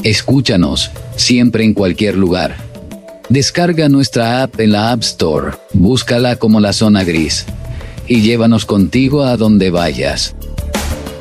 Escúchanos, siempre en cualquier lugar. Descarga nuestra app en la App Store, búscala como La Zona Gris. Y llévanos contigo a donde vayas.